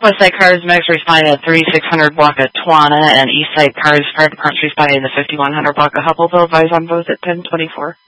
Westside Cars Mex responding at 3600 block of Tawana, and Eastside Cars Fire Department responding to 5100 block of Hubbleville. Advise on both at 1024.